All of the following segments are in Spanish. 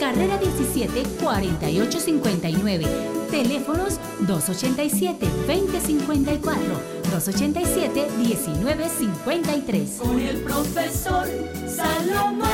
carrera 17, 4859. Teléfonos 287-2054, 287-1953. Con el profesor Salomón.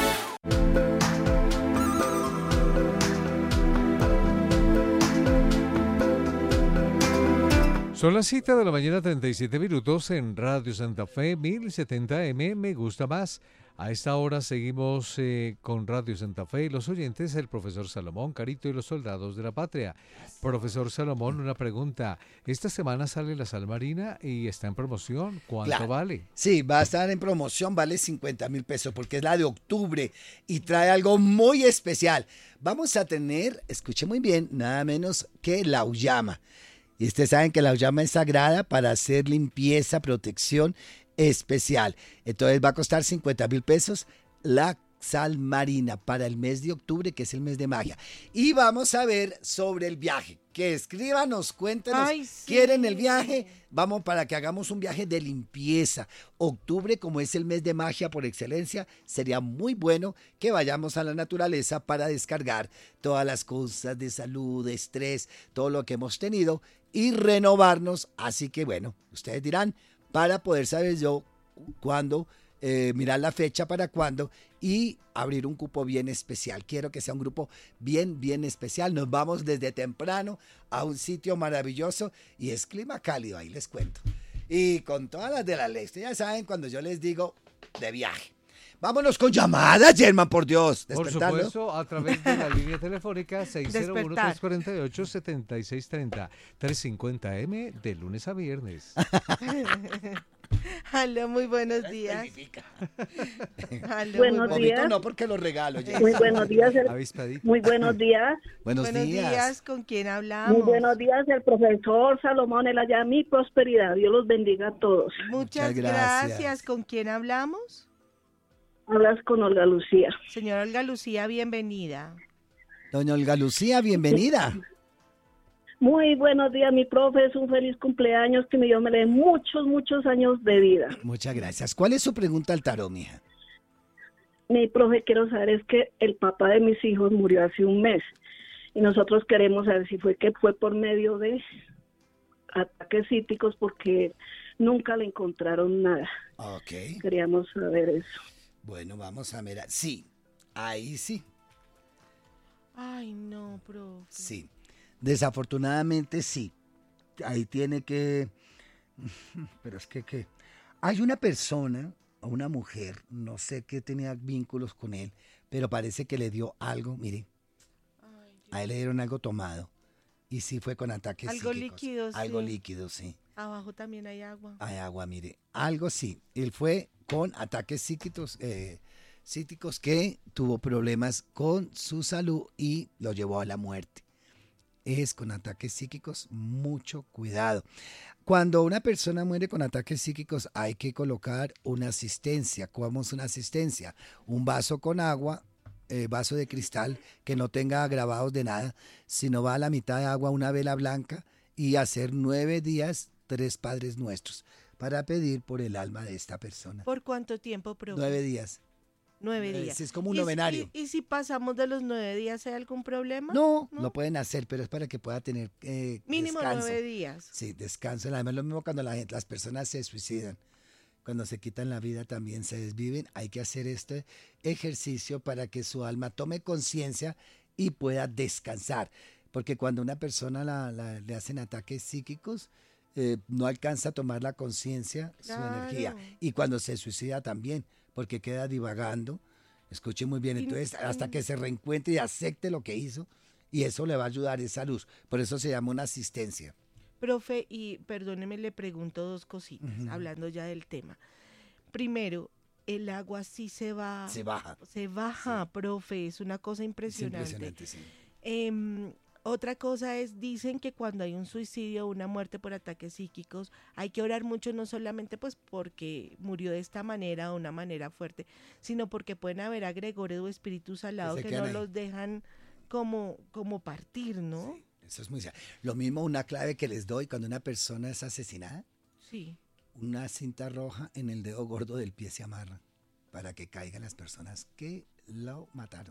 Son las 7 de la mañana, 37 minutos en Radio Santa Fe, 1070M, me gusta más. A esta hora seguimos con Radio Santa Fe y los oyentes, el profesor Salomón, Carito y los soldados de la patria. Profesor Salomón, una pregunta. Esta semana sale la sal marina y está en promoción. ¿Cuánto vale? Sí, va a estar en promoción, vale 50,000 pesos porque es la de octubre y trae algo muy especial. Vamos a tener, escuche muy bien, nada menos que la auyama. Y ustedes saben que la auyama es sagrada para hacer limpieza, protección especial. Entonces va a costar 50,000 pesos la sal marina para el mes de octubre, que es el mes de magia. Y vamos a ver sobre el viaje. Que escríbanos, cuéntenos. Ay, sí. ¿Quieren el viaje? Vamos para que hagamos un viaje de limpieza. Octubre, como es el mes de magia por excelencia, sería muy bueno que vayamos a la naturaleza para descargar todas las cosas de salud, de estrés, todo lo que hemos tenido y renovarnos. Así que bueno, ustedes dirán, para poder saber yo cuándo, mirar la fecha para cuándo y abrir un cupo bien especial. Quiero que sea un grupo bien especial. Nos vamos desde temprano a un sitio maravilloso y es clima cálido, ahí les cuento. Y con todas las de la ley, ustedes ya saben cuando yo les digo de viaje. Vámonos con llamadas, Germán, por Dios. Por supuesto, a través de la línea telefónica 601-348-7630, 350M de lunes a viernes. Aló, muy buenos días. Aló, buenos días. No, porque lo regalo. Muy buenos días. Muy buenos días. Buenos días. ¿Con quién hablamos? Muy buenos días, el profesor Salomón, el allá mi prosperidad. Dios los bendiga a todos. Muchas gracias. ¿Con quién hablamos? Hablas con Olga Lucía. Señora Olga Lucía, bienvenida. Doña Olga Lucía, bienvenida. Muy buenos días, mi profe. Es un feliz cumpleaños. Que Dios me dé muchos años de vida. Muchas gracias. ¿Cuál es su pregunta al tarot, mija? Mi profe, quiero saber, es que el papá de mis hijos murió hace un mes. Y nosotros queremos saber si fue por medio de ataques psíquicos, porque nunca le encontraron nada. Ok. Queríamos saber eso. Bueno, vamos a mirar. Sí, ahí sí. Ay, no, profe. Sí. Desafortunadamente sí, ahí tiene que, pero es que hay una persona, una mujer, no sé qué tenía vínculos con él, pero parece que le dio algo, mire, a él le dieron algo tomado y sí fue con ataques algo psíquicos. Líquido, algo sí. líquido, sí. Abajo también hay agua. Hay agua, mire, algo sí, él fue con ataques psíquicos que tuvo problemas con su salud y lo llevó a la muerte. Es con ataques psíquicos, mucho cuidado. Cuando una persona muere con ataques psíquicos hay que colocar una asistencia. ¿Cómo es una asistencia? Un vaso con agua, vaso de cristal que no tenga grabados de nada, sino va a la mitad de agua una vela blanca y hacer 9 días 3 Padres Nuestros para pedir por el alma de esta persona. ¿Por cuánto tiempo, profe? 9 días. 9 días. Es como un novenario. ¿Y si pasamos de los 9 días, hay algún problema? No, lo pueden hacer, pero es para que pueda tener mínimo descanso. 9 días. Sí, descanso. Además, lo mismo cuando las personas se suicidan. Cuando se quitan la vida también se desviven. Hay que hacer este ejercicio para que su alma tome conciencia y pueda descansar. Porque cuando una persona le hacen ataques psíquicos, no alcanza a tomar la conciencia, su energía. Y cuando se suicida también, porque queda divagando. Escuche muy bien, entonces hasta que se reencuentre y acepte lo que hizo, y eso le va a ayudar esa luz. Por eso se llama una asistencia. Profe, y perdóneme, le pregunto 2 cositas, hablando ya del tema. Primero, el agua sí se va. Se baja. Se baja, sí. Profe, es una cosa impresionante. Es impresionante, sí. Otra cosa es, dicen que cuando hay un suicidio o una muerte por ataques psíquicos, hay que orar mucho, no solamente pues porque murió de esta manera o una manera fuerte, sino porque pueden haber agregores o espíritus al lado que no ahí. Los dejan como partir, ¿no? Sí, eso es muy cierto. Lo mismo, una clave que les doy cuando una persona es asesinada. Sí. Una cinta roja en el dedo gordo del pie se amarra para que caigan las personas que lo mataron.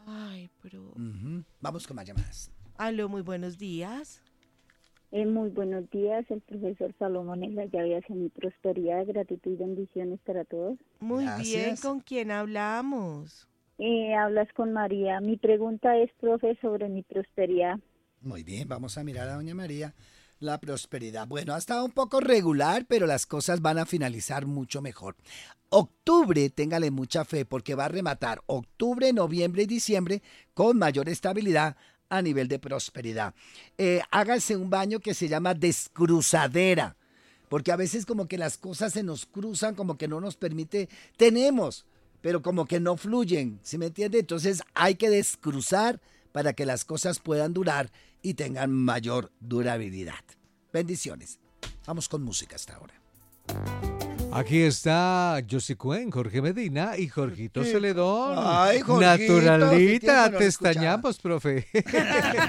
Ay, pero... Ujú. Vamos con más llamadas. Aló, muy buenos días. Muy buenos días, el profesor Salomón en la llave hacia mi prosperidad, gratitud y bendiciones para todos. Muy bien, Gracias. ¿con quién hablamos? Hablas con María. Mi pregunta es, profe, sobre mi prosperidad. Muy bien, vamos a mirar a doña María. La prosperidad. Bueno, ha estado un poco regular, pero las cosas van a finalizar mucho mejor. Octubre, téngale mucha fe, porque va a rematar octubre, noviembre y diciembre con mayor estabilidad a nivel de prosperidad. Hágase un baño que se llama descruzadera, porque a veces como que las cosas se nos cruzan, como que no nos permite, tenemos, pero como que no fluyen, ¿sí me entiende? Entonces hay que descruzar para que las cosas puedan durar y tengan mayor durabilidad. Bendiciones. Vamos con música hasta ahora. Aquí está Josie Cuen, Jorge Medina y Jorgito Celedón. Ay, Jorgito, hace Naturalita, tiempo no lo te escuchaba. extrañamos, profe.